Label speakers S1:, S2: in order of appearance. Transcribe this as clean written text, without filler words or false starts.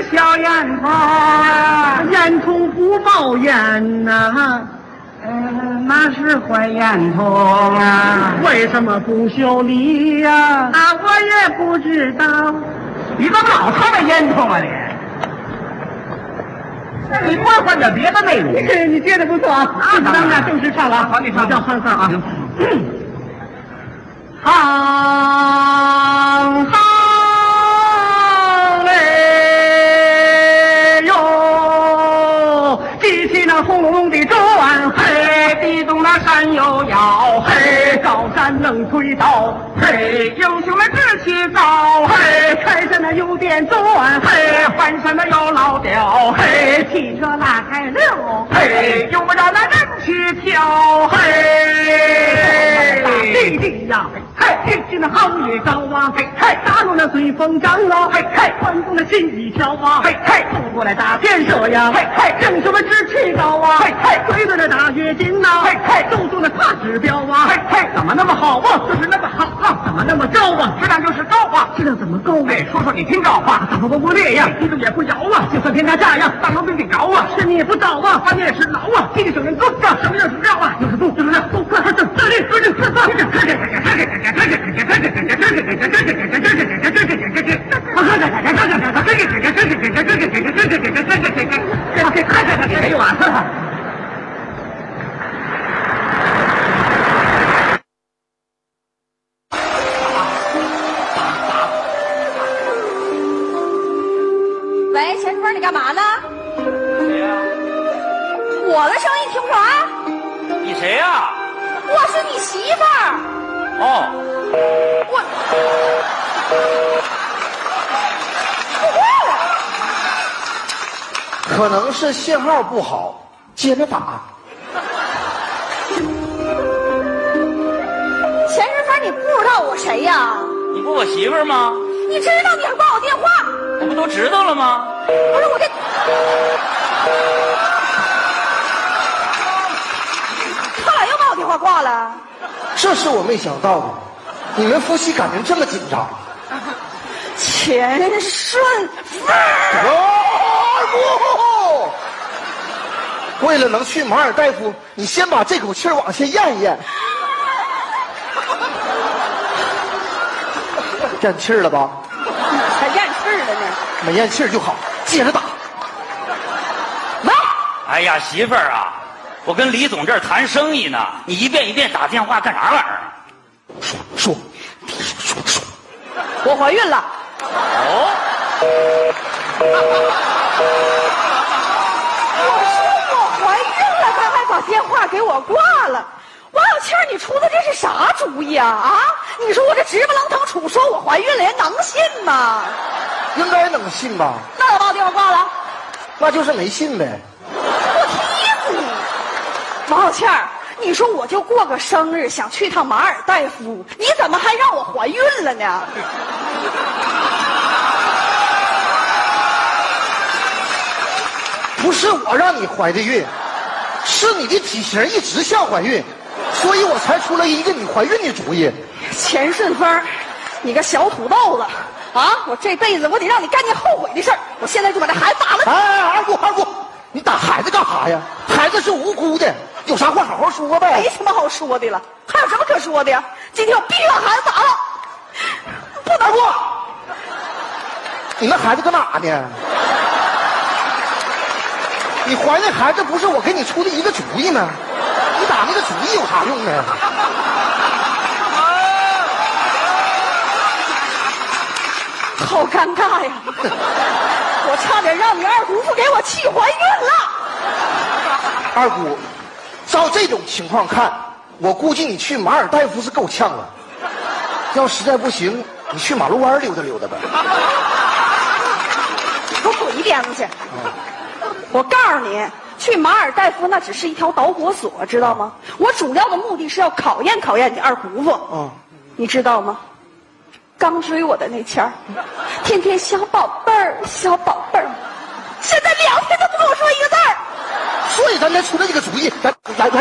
S1: 小烟囱，烟囱不冒烟呐、那是坏烟囱啊！为什么不修理呀？我也不知道。你怎么老唱那烟囱啊你？你不会换点别的内容？你接的不错啊！咱们俩正式唱了，好，你唱，叫汉汉啊！行行嘞哟，记起那轰隆隆的转，嘿，地动那山又摇，嘿，高山能推倒，嘿，英雄们志气高，嘿，开山那有点转，嘿，翻山那有老雕，嘿，汽车拉开溜，嘿，用不着那人去挑，嘿，弟弟呀，嘿，天气那好也高啊，嘿，嘿，大路那随风张啊，嘿，嘿，观众的心一跳啊，嘿，嘿，冲过来大建设呀，嘿，嘿，英雄们志气高啊，嘿，嘿，追着那大跃进呐，嘿，嘿，守住那大指标啊，嘿，嘿，怎么那么好啊？就是那么好啊，怎么那么高啊？质量就是高啊，质量怎么高啊？哎，说说你听高话，大风不烈呀，地动也不摇啊，就算天塌下呀，大楼顶顶高啊，是你也不倒啊，翻面也是牢啊，地地省人高啊，什么样是料啊？就是动，就是料，动快快正，这里这里这没完了。
S2: 喂，钱淑芬，你干嘛呢？
S3: 谁呀？
S2: 我的声音听不出来？
S3: 你谁呀？
S2: 我是你媳妇儿。
S3: 哦，
S2: 我
S4: 可能是信号不好，接着打。
S2: 钱淑芬，你不知道我谁呀？
S3: 你不我媳妇儿吗？
S2: 你知道你还挂我电话？
S3: 我不都知道了吗？
S2: 不是我这，他俩又把我电话挂了。
S4: 这是我没想到的，你们夫妻感情这么紧张。
S2: 钱顺风，
S4: 为了能去马尔代夫，你先把这口气儿往下咽一咽。咽气儿了吧？
S2: 还咽气儿了呢。
S4: 没咽气儿就好，接着打。
S2: 喂，
S3: 哎呀，媳妇儿啊，我跟李总这儿谈生意呢，你一遍一遍打电话干啥玩意儿？
S4: 说，
S2: 我怀孕了。
S3: 哦，
S2: 我说我怀孕了，他还把电话给我挂了。王小倩，你出的这是啥主意啊？啊！你说我这直不愣腾杵说我怀孕了，人能信吗？
S4: 应该能信吧？
S2: 那咋把我电话挂了？
S4: 那就是没信呗。
S2: 我踢你！王小倩，你说我就过个生日，想去趟马尔代夫，你怎么还让我怀孕了呢？
S4: 不是我让你怀的孕，是你的体型一直像怀孕，所以我才出了一个你怀孕的主意。
S2: 钱顺风，你个小土豆子啊！我这辈子我得让你干件后悔的事儿。我现在就把这孩子打了。
S4: 哎，二姑，你打孩子干啥呀？孩子是无辜的，有啥话好好说呗。
S2: 没什么好说的了，还有什么可说的呀？今天我必须把孩子打了，不能过。
S4: 你那孩子搁哪呢？你怀那孩子不是我给你出的一个主意吗？你打那个主意有啥用呢？
S2: 好尴尬呀！我差点让你二姑父给我气怀孕了。
S4: 二姑，照这种情况看，我估计你去马尔代夫是够呛了。要实在不行，你去马路湾溜达溜达呗。
S2: 你给我滚一边子去！我告诉你，去马尔代夫那只是一条导火索，知道吗？我主要的目的是要考验考验你二姑父。你知道吗？刚追我的那前儿，天天小宝贝儿，小宝贝儿，现在2天都不跟我说一个字儿。
S4: 所以咱才出了这个主意，来。